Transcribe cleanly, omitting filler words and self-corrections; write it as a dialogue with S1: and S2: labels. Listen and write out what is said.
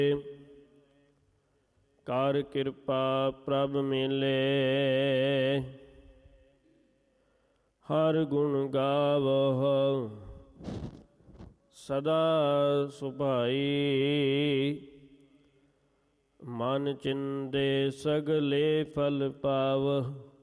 S1: ਕਰ ਕਿਰਪਾ ਪ੍ਰਭ ਮੇਲੇ, ਹਰ ਗੁਣ ਗਾਵਹੁ ਸਦਾ ਸੁਭਾਈ। ਮਨ ਚਿੰਦੇ ਸਗਲੇ ਫਲ ਪਾਵਹੁ,